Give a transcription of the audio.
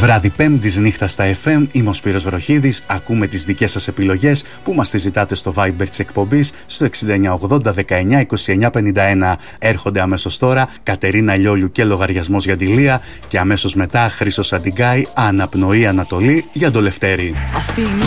Βράδυ Πέμπτης νύχτα στα FM, είμαι ο Σπύρος Βροχίδης. Ακούμε τις δικές σας επιλογές που μας τις ζητάτε στο Viber της εκπομπής στο 6980192951. Έρχονται αμέσως τώρα Κατερίνα Λιόλιου και Λογαριασμός για τη Λία και αμέσως μετά Χρήστος Αντιγκάη, Αναπνοή Ανατολή για το Λευτέρη.